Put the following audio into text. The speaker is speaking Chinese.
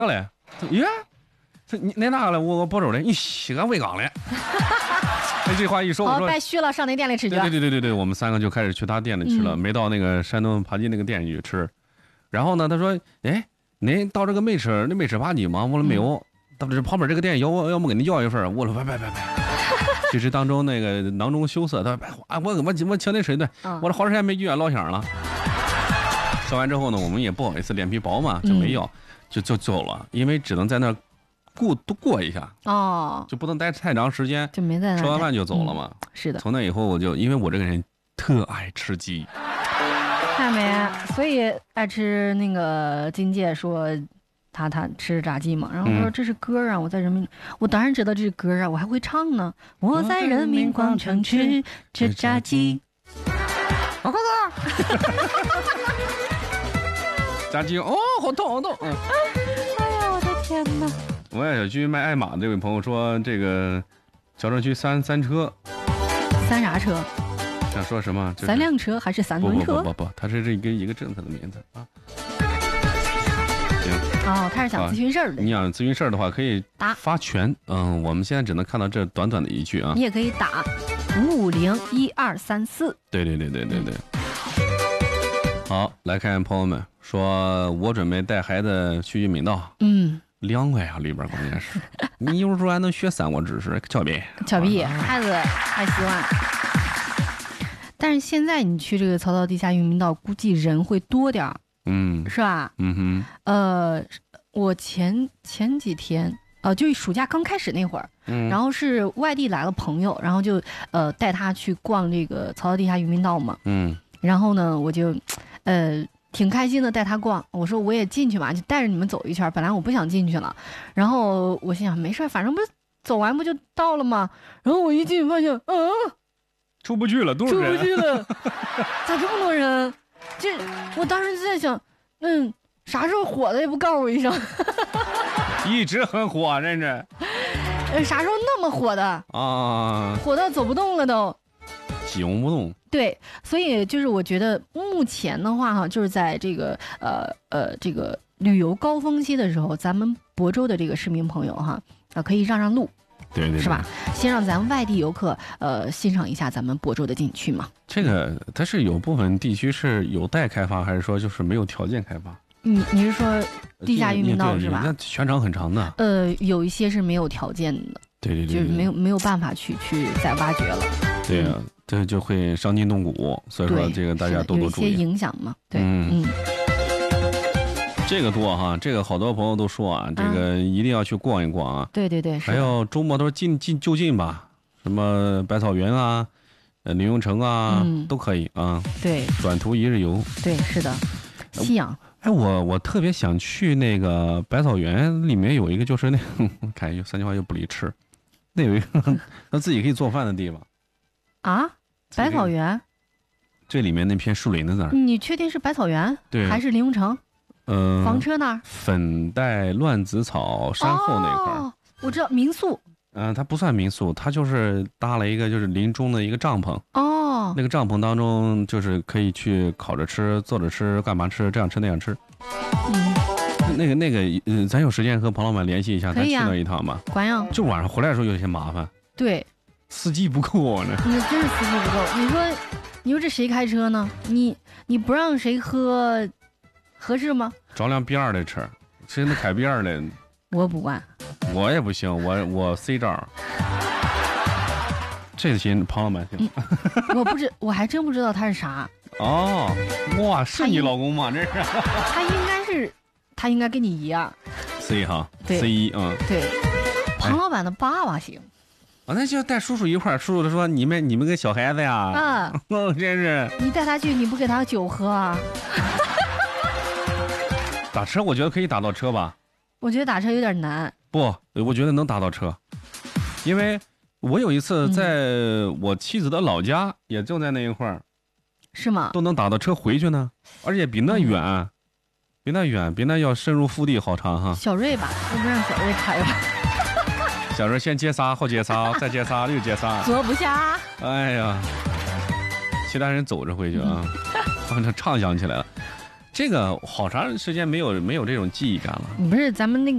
上来，耶，你哪来？我播州的，你西安卫岗的。这话一说，我说拜续了，上那店里吃去。 对，我们3个就开始去他店里吃了，没到那个山东扒鸡那个店里去吃。然后呢，他说，哎，您到这个没吃扒鸡吗？我说没有。到这旁边这个店要么给你要一份。我说别。其实当中那个囊中羞涩，他说我请你吃一顿。我说好长时间没约老乡了。说完之后呢，我们也不好意思，脸皮薄嘛，就没要，就走了，因为只能在那儿过一下就不能待太长时间， 就没在那吃完饭就走了嘛。 是的。 从那以后因为我这个人特爱吃鸡， 看没？所以爱吃那个金界说。他吃炸鸡嘛，然后他说这是歌啊，我当然知道这是歌啊，我还会唱呢。我在人民广场吃炸鸡， 快！炸鸡好痛！ 哎呀，我的天哪！ 我也小区卖爱玛这位朋友说，这个小镇区三车， 三啥车？ 想说什么？ 三辆车还是三轮车？ 不，它是这一个政策的名字啊。 他是想咨询事儿的。 你想咨询事儿的话，可以发全。我们现在只能看到这短短的一句啊。 你也可以打5501234。 对。好，来看朋友们说，我准备带孩子去玉敏道。凉快啊，里边关键是。你有时候还能学3国知识，俏皮， 孩子还喜欢。但是现在你去这个曹操地下玉敏道，估计人会多点儿。是吧？我前几天就暑假刚开始那会儿，然后是外地来了朋友，然后就带他去逛这个曹操地下玉敏道嘛，然后呢我就挺开心的带他逛，我说我也进去嘛，就带着你们走一圈，本来我不想进去了，然后我心想没事，反正不走完不就到了吗？然后我一进去发现出不去了，多少人？ 出不去了，咋这么多人？我当时就在想，啥时候火的也不告诉我一声。 一直很火，认真。 啥时候那么火的啊？火到走不动了都， 挤不动。 对，所以就是我觉得目前的话就是在这个这个旅游高峰期的时候，咱们亳州的这个市民朋友可以让路。 对， 是吧？先让咱外地游客欣赏一下咱们亳州的景区嘛。 这个它是有部分地区是有待开发，还是说就是没有条件开发？ 你是说地下玉敏道是吧？ 那全长很长的。 有一些是没有条件的。 对， 就是没有办法去再挖掘了。 对啊，这就会伤筋动骨，所以说这个大家多多注意。 有一些影响嘛。对， 这个多哈，这个好多朋友都说啊，这个一定要去逛一逛啊。 对， 还有周末都就近吧，什么百草园啊、临泳城啊，都可以啊。 对， 短途一日游。对， 是的。西洋。 我特别想去那个百草园，里面有一个就是看有3句话又不离吃，那有一个他自己可以做饭的地方。 啊？百草园？ 这里面那片树林的那儿。 你确定是百草园？ 对。 还是临泳城？房车那儿， 粉黛乱子草山后那块儿， 我知道民宿。 它不算民宿，它就是搭了一个就是林中的一个帐篷。那个帐篷当中就是可以去烤着吃、坐着吃、干嘛吃，这样吃那样吃。那个，咱有时间和彭老板联系一下，咱去那一趟吧。 管用。 就晚上回来的时候有些麻烦。 对， 司机不够啊， 那真是司机不够。你说这谁开车呢？你不让谁喝？合适吗？ 找辆 B2的车，谁能开 B2的？ 我不管， 我也不行，我 C 照。这行，庞老板行。 我还真不知道他是啥。 哇，是你老公吗？这是。 他应该跟你一样。 C 哈。 对 C1 对，庞老板的爸爸行。 那就带叔叔一块儿。叔叔说：“你们跟小孩子呀。”真是。 你带他去，你不给他酒喝啊？ 打车我觉得可以打到车吧。 我觉得打车有点难。 不，我觉得能打到车，因为我有一次在我妻子的老家，也就在那一块儿。 是吗？ 都能打到车回去呢，而且比那远，比那要深入腹地好长哈。 小瑞吧，要不让小瑞开吧。 小瑞先接仨，后接仨，再接仨，又接仨， 坐不下。 哎呀，其他人走着回去啊，畅想起来了。 这个好长时间没有这种记忆感了。 不是咱们那个。